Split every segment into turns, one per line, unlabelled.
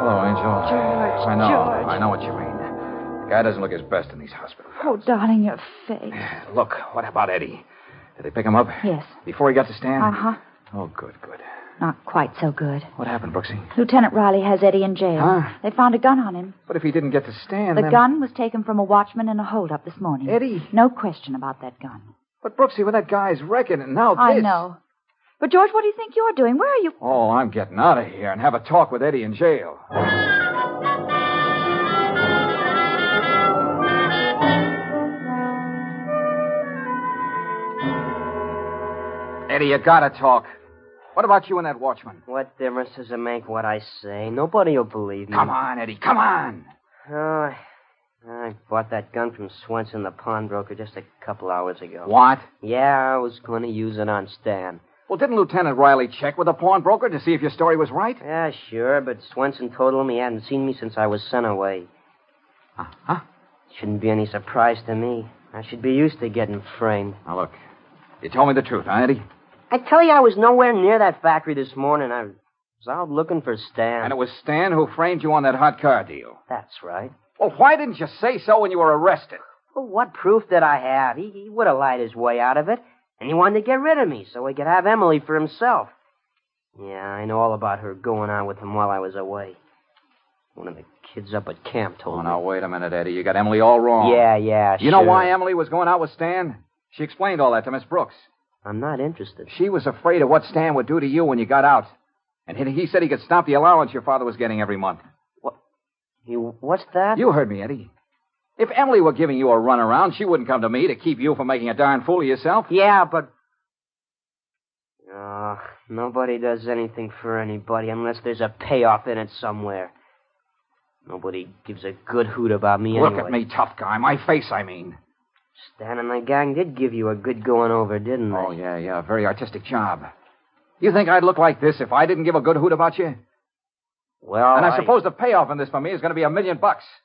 Hello, Angel.
George,
I know.
George.
I know what you mean. The guy doesn't look his best in these hospitals.
Oh, darling, your face.
Look, what about Eddie? Did they pick him up?
Yes.
Before he got to Stan?
Uh-huh.
Oh, good, good.
Not quite so good.
What happened, Brooksy?
Lieutenant Riley has Eddie in jail.
Huh?
They found a gun on him.
But if he didn't get to Stan,
The
then...
gun was taken from a watchman in a holdup this morning.
Eddie?
No question about that gun.
But, Brooksy, when that guy's wrecking and now this...
I know. But, George, what do you think you're doing? Where are you?
Oh, I'm getting out of here and have a talk with Eddie in jail. Eddie, you gotta talk. What about you and that watchman?
What difference does it make what I say? Nobody will believe me.
Come on, Eddie, come on.
Oh, I bought that gun from Swenson, the pawnbroker, just a couple hours ago.
What?
Yeah, I was going to use it on Stan.
Well, didn't Lieutenant Riley check with the pawnbroker to see if your story was right?
Yeah, sure, but Swenson told him he hadn't seen me since I was sent away.
Huh?
Shouldn't be any surprise to me. I should be used to getting framed.
Now, look, you told me the truth, huh, Eddie?
I tell you, I was nowhere near that factory this morning. I was out looking for Stan.
And it was Stan who framed you on that hot car deal.
That's right.
Well, why didn't you say so when you were arrested?
Well, what proof did I have? He would have lied his way out of it. And he wanted to get rid of me so he could have Emily for himself. Yeah, I know all about her going on with him while I was away. One of the kids up at camp told me.
Now, wait a minute, Eddie. You got Emily all wrong.
Yeah,
You know why Emily was going out with Stan? She explained all that to Miss Brooks.
I'm not interested.
She was afraid of what Stan would do to you when you got out. And he said he could stop the allowance your father was getting every month.
What? What's that?
You heard me, Eddie. If Emily were giving you a runaround, she wouldn't come to me to keep you from making a darn fool of yourself.
Yeah, but... nobody does anything for anybody unless there's a payoff in it somewhere. Nobody gives a good hoot about me anyway.
Look at me, tough guy. My face, I mean.
Stan and the gang did give you a good going over, didn't they?
Oh, yeah. Very artistic job. You think I'd look like this if I didn't give a good hoot about you?
Well,
And I suppose the payoff in this for me is going to be $1 million.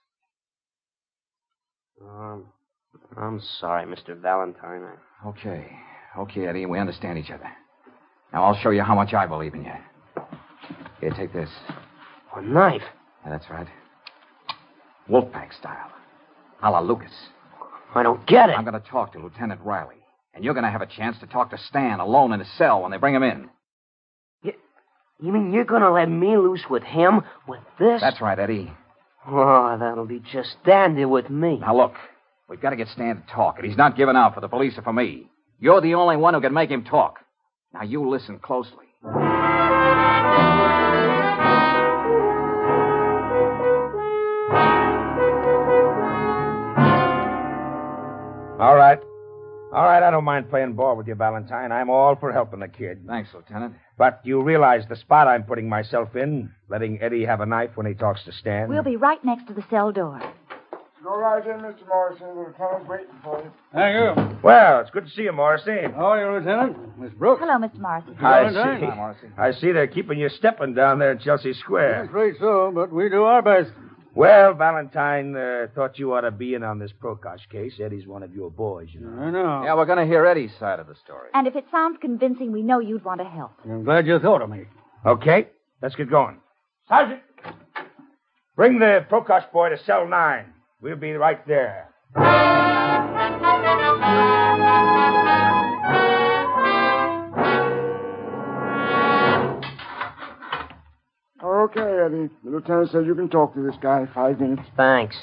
I'm sorry, Mr. Valentine.
Okay, Eddie, we understand each other. Now, I'll show you how much I believe in you. Here, take this.
A knife?
Yeah, that's right. Wolfpack style. A la Lucas.
I don't get it.
I'm going to talk to Lieutenant Riley. And you're going to have a chance to talk to Stan alone in his cell when they bring him in.
You mean you're going to let me loose with him? With this?
That's right, Eddie.
Oh, that'll be just dandy with me.
Now, look. We've got to get Stan to talk, and he's not giving out for the police or for me. You're the only one who can make him talk. Now, you listen closely.
All right, I don't mind playing ball with you, Valentine. I'm all for helping the kid.
Thanks, Lieutenant.
But you realize the spot I'm putting myself in, letting Eddie have a knife when he talks to Stan?
We'll be right next to the cell door.
Go right in, Mr. Morrison. The lieutenant's waiting for you.
Thank you.
Well, it's good to see you, Morrissey.
How are you, Lieutenant? Miss Brooks?
Hello, Mr. Morrison.
Valentine.
see.
Hi, Morrissey.
I see they're keeping you stepping down there in Chelsea
I'm
Square.
afraid so, but we do our best.
Well, Valentine, thought you ought to be in on this Prokosh case. Eddie's one of your boys, you know.
I know.
Yeah, we're going to hear Eddie's side of the story.
And if it sounds convincing, we know you'd want to help.
I'm glad you thought of me.
Okay, let's get going. Sergeant, bring the Prokosh boy to cell 9. We'll be right there.
Okay, Eddie. The lieutenant says you can talk to this guy 5 minutes.
Thanks.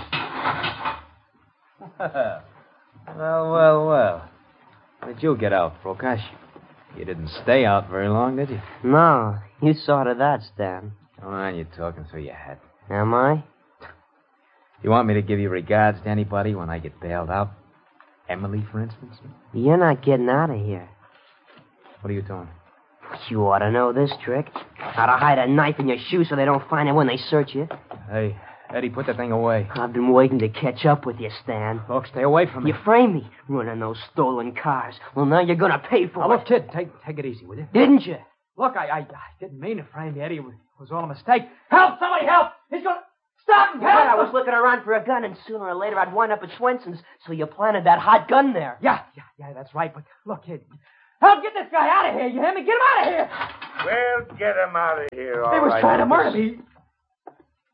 Well. Did you get out, Prokosh? You didn't stay out very long, did you?
No, you saw to that, Stan.
Come on, you're talking through your head.
Am I?
You want me to give you regards to anybody when I get bailed out? Emily, for instance?
You're not getting out of here.
What are you doing?
You ought to know this trick. How to hide a knife in your shoe so they don't find it when they search you.
Hey, Eddie, put that thing away.
I've been waiting to catch up with you, Stan.
Look, stay away from me.
You framed me, running those stolen cars. Well, now you're going to pay for
Now,
it.
look, kid, take it easy, will you?
Didn't you?
Look, I didn't mean to frame you, Eddie. It was all a mistake. Help! Somebody help! He's going to... Stop him!
Well, I was looking around for a gun, and sooner or later I'd wind up at Swenson's, so you planted that hot gun there.
Yeah, that's right. But look, kid, help get this guy out of here. You hear me? Get him out of here.
Well, get him out of here, all
He was
right.
trying to murder me.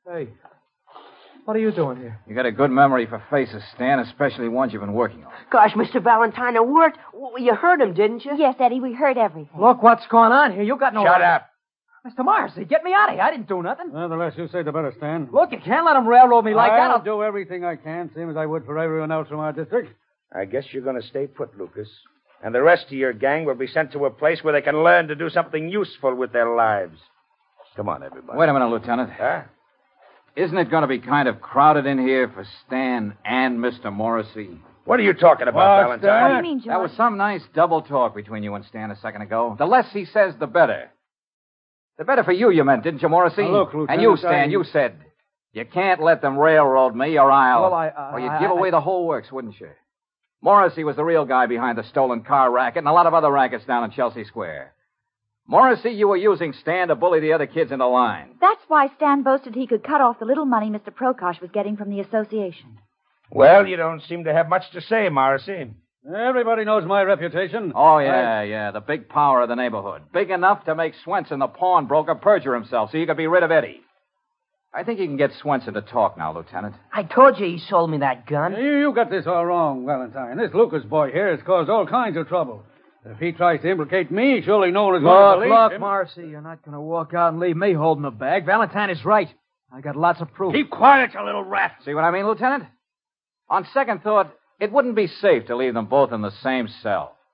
Hey, what are you doing here?
You got a good memory for faces, Stan, especially ones you've been working on.
Gosh, Mr. Valentine, it worked. You heard him, didn't you?
Yes, Eddie, we heard everything.
Look what's going on here. You got no...
Shut up.
Mr. Marcy, get me out of here. I didn't do nothing.
Well, the less you say, the better, Stan.
Look, you can't let him railroad me like that.
I'll do everything I can, same as I would for everyone else from our district.
I guess you're going to stay put, Lucas. And the rest of your gang will be sent to a place where they can learn to do something useful with their lives. Come on, everybody.
Wait a minute, Lieutenant.
Huh?
Isn't it going to be kind of crowded in here for Stan and Mr. Morrissey?
What are you talking about,
What's
Valentine?
What do you mean, George?
That was some nice double talk between you and Stan a second ago. The less he says, the better. The better for you meant, didn't you, Morrissey?
Now, look, Lieutenant,
and you, Stan, you said, you can't let them railroad me or I'll...
Well,
or you'd give away the whole works, wouldn't you? Morrissey was the real guy behind the stolen car racket and a lot of other rackets down in Chelsea Square. Morrissey, you were using Stan to bully the other kids into line.
That's why Stan boasted he could cut off the little money Mr. Prokosh was getting from the association.
Well, you don't seem to have much to say, Morrissey.
Everybody knows my reputation.
Oh, yeah, the big power of the neighborhood. Big enough to make Swenson, the pawnbroker, perjure himself so you could be rid of Eddie. I think you can get Swenson to talk now, Lieutenant.
I told you he sold me that gun.
You got this all wrong, Valentine. This Lucas boy here has caused all kinds of trouble. If he tries to implicate me, surely no one is going to believe him.
Marcy, you're not going to walk out and leave me holding the bag. Valentine is right. I got lots of proof.
Keep quiet, you little rat.
See what I mean, Lieutenant? On second thought, it wouldn't be safe to leave them both in the same cell.